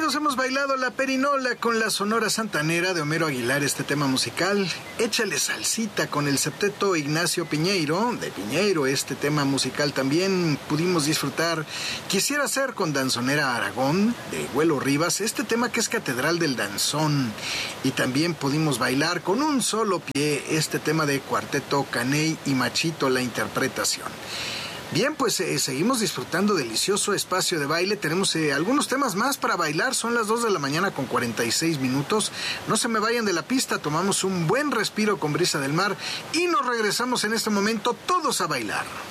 amigos, hemos bailado la perinola con la Sonora Santanera de Homero Aguilar, este tema musical. Échale salsita con el septeto Ignacio Piñeiro, de Piñeiro, este tema musical también pudimos disfrutar. Quisiera ser con Danzonera Aragón, de Güelo Rivas, este tema que es Catedral del Danzón. Y también pudimos bailar con un solo pie, este tema de Cuarteto Caney y Machito, la interpretación. Bien, pues seguimos disfrutando delicioso espacio de baile. Tenemos algunos temas más para bailar. Son las 2 de la mañana con 46 minutos. No se me vayan de la pista. Tomamos un buen respiro con brisa del mar y nos regresamos en este momento todos a bailar.